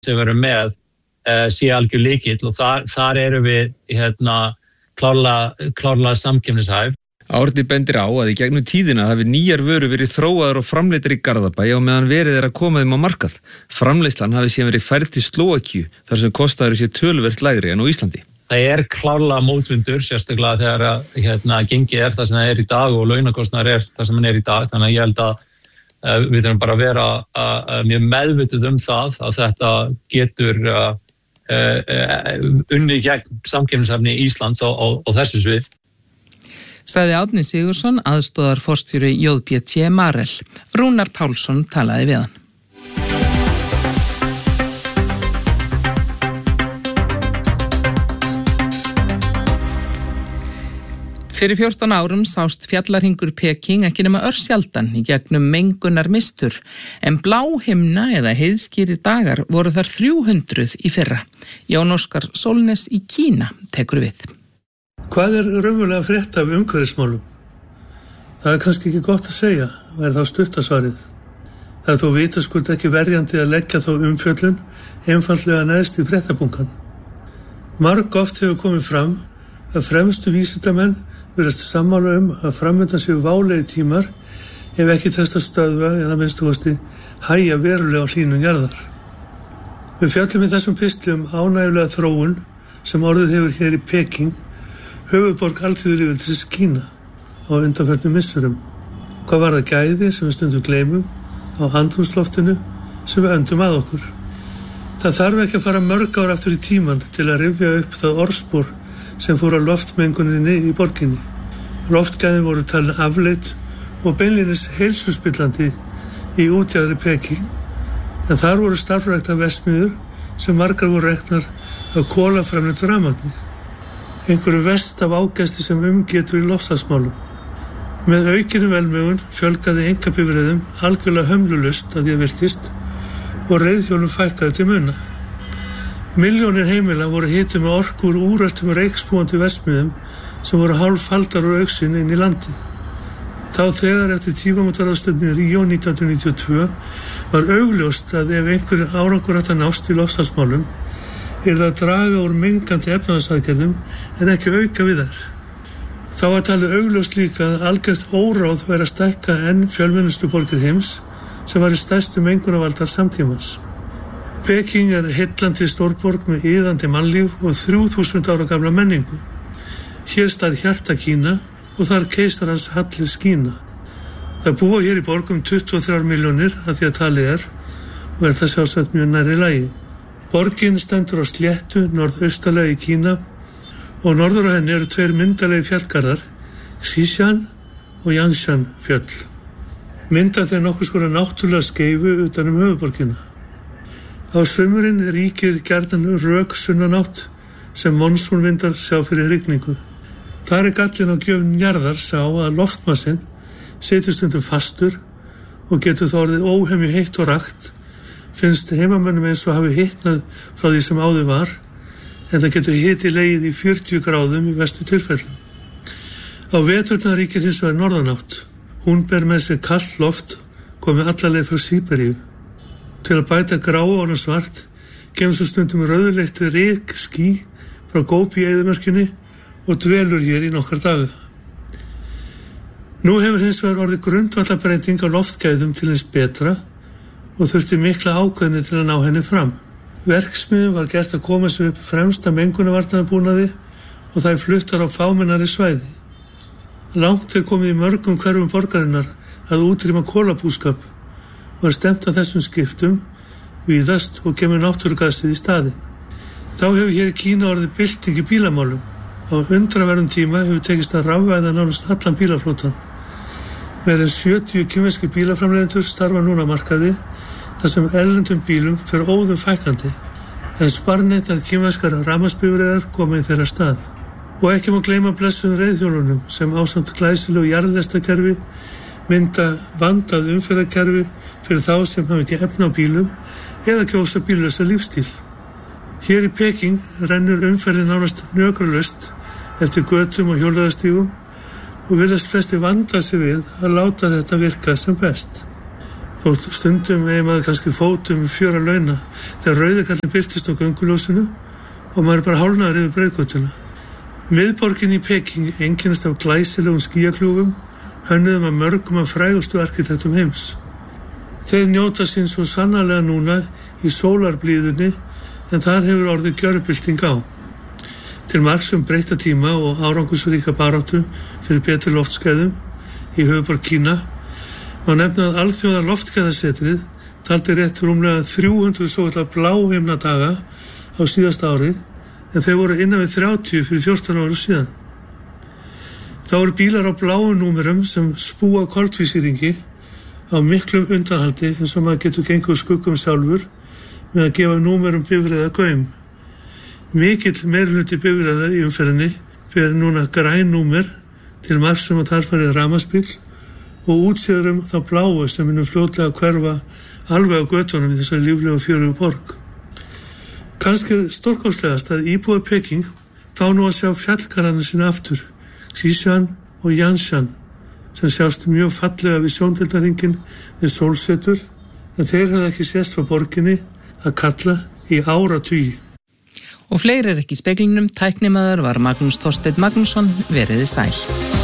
sem við erum með sé algjör lykill og þar erum við klárlega samkeppnishæf. Árni bendir á að í gegnum tíðina hafi nýjar vörur verið þróaðar og framleiddir í Garðabæ á meðan verið að koma þeim á markað. Framleiðslan hafi síðan verið færð til Slóvakíu þar sem kostnaður sé töluvert lægri en á Íslandi. Það klárlega mótvindur, sérstaklega þegar gengið það sem það í dag og launakostnaður það sem hann í dag. Þannig að ég held að við þurfum bara að vera mjög meðvituð það að þetta getur unnið gegn samkeppnishæfni Íslands á þessu svið. Sagði Árni Sigurðsson, aðstoðarforstjóri JBT Marel. Rúnar Pálsson talaði við hann. Fyrir 14 árum sást fjallarhingur Peking ekki nema örsjaldan í gegnum mengunarmistur, en bláhimna eða heiðskýrir dagar voru þar 300 í fyrra. Jón Óskar Sólnes í Kína tekur við. Hvað raunverulega frétt af umhverfismálum? Það kannski ekki gott að segja, þá stuttasvarið. Það þó vitaskuld ekki verjandi að leggja þá umfjöllun einfaldlega neðst í fréttabunkan. Margoft hefur komið fram að fremstu vísindamenn virðast sammála að framundan séu válegi tímar ef ekki þess að stöðva eða minnstu kosti hægja verulega á hlýnun jarðar. Við fjallum í þessum pistlum ánægjulega þróun sem orðið hefur hér í Peking, höfuðborg alþjóðlýðveldisins Kína á undanförnum misserum. Hvað var það gæði sem við stundum gleymum á andrúmsloftinu sem við öndum að okkur. Það þarf ekki að fara mörg ár aftur í tíman til að rifja upp það orðspor sem fór á loftmenguninni í borginni. Loftgæðin voru talin afleitt og beinlínis heilsuspillandi í útjaðri Peking, en þar voru starfræktar verksmiðjur sem margar voru reknar af kolaframleiddum rafmagni. Einhverju verst af ágæsti sem getur í loftslagsmálum. Með aukinu velmegun fjölgaði einkabifreiðum algjörlega hömlulaust að því virtist og reiðhjólum fækkaði til muna. Milljónir heimila voru hituð með orku úr úreltum reykspúandi verksmiðjum sem voru hálffaldar úr augsinn inn í landi. Þá þegar eftir tímamótaráðstöfnu Ríó 1992 var augljóst að ef einhverjir árangur ætti að nást í loftslagsmálum það að draga úr mengandi efnahagsaðgerðum en ekki auka við þær. Þá var talið augljóst líka að algjört óráð væri að stækka enn fjölmennustu borgir heims sem var í stærstu mengunarvaldar samtímans. Peking heillandi stórborg með iðandi mannlíf og 3000 ára gamla menningu. Hér stað hjarta Kína og þar keisarans hallir skína. Það búa hér í borgum 23 milljónir að því að talið og það sjálfsagt mjög nærri lagi. Borgin stendur á sléttu norðaustalega í Kína og norður á henni eru tveir myndalegi fjallgarðar, Xishan og Yangshan fjöll. Mynda þeir nokkurs konar náttúrulega skeifu utan höfuðborgina. Á sumurinn ríkir gjarnan rök sunnanátt sem monsúnvindar sjá fyrir rigningu. Þar gallin á gjöfn jarðar sá að loftmassinn setur stundum fastur og getur þá orðið óhemju heitt og rakt. Finnst heimamönnum eins og hafi hitnað frá því sem áður var, en það getur hiti legið í 40 gráðum í verstu tilfellum. Á veturna ríkir hins vegar norðanátt. Hún ber með sér kalt loft, komið alla leið frá Síberíu. Til að bæta grá og svart, kemur svo stundum rauðleitt rykský frá Góbi-eyðimörkinni og dvelur hér í nokkar daga. Nú hefur hins vegar orðið grundvallarbreyting á loftgæðum til hins betra og þurfti mikla ákveðni til að ná henni fram. Verksmiðjum var gert að koma sér upp fremsta mengunarvarnarbúnaði og það fluttar á fámennari svæði. Langt komið í mörgum hverfum borgarinnar að útrýma kolabúskap var stefnt að þessum skiptum víðast og kemur náttúrugasið í staðinn. Þá hefur hér í Kína orðið bylting í bílamálum. Á undraverðum tíma hefur tekist að rafvæða nánast allan bílaflotan. Meira en 70 kínverskir bílaframleiðendur starfa núna á markaði þar sem erlendum bílum fer óðum fækkandi, en sparneytnar kínverskar rafmagnsbifreiðar koma í þeirra stað. Og ekki má gleyma blessuðum reiðhjólunum sem ásamt glæsilegu jarðlestakerfi mynda vandað umferðarkerfi fyrir þá sem hafa ekki efni á bílum eða kjósa bíllausa lífstíl. Hér í Peking rennur umferðin nánast hnökralaust eftir götum og hjólreiðastígum og virðast flestir vanda sig við að láta þetta virka sem best. Þótt stundum maður kannski fótum fjöra launa þegar rauðikallin birtist á gönguljósinu og maður bara hálfnaður yfir breiðgötuna. Miðborgin í Peking einkennist af glæsilegum skýjakljúfum, hönnuðum af mörgum af frægustu arkitektum heims. Þeir njóta sín svo sannarlega núna í sólarblíðunni en þar hefur orðið gjörbylting á. Til marks breytta tíma og árangusríka baráttu fyrir betri loftskæðum í höfuðborg Kína má nefna að alþjóða loftgæðasetrið taldi rétt rúmlega 300 svokallaða bláhimnadaga á síðasta ári en þeir voru innan við 30 fyrir 14 ára síðan. Þá eru bílar á bláum númerum sem spúa koltvísýringi á miklum undanhaldi eins og maður getur gengið skuggum sjálfur með að gefa númerum bifreiða gaum. Mikill meirihluti bifreiða í umferðinni fyrir núna græn númer til marks að þar farið rafmagnsbíl og útséður þá bláu sem munum fljótlega hverfa alveg á götunum í þessari líflegu og fjörugu borg. Kannski stórkostlegast að íbúar Peking fá nú að sjá fjallgarðana sína aftur, Xishan og Yanshan, sem sjást mjög fallega við sjóndeildarhringinn við sólsetur, en þeir hefði ekki sést frá borginni að kalla í áratugi. Og fleiri ekki í speglinum, tæknimaður var Magnús Þorsteinn Magnússon, veriði sæl.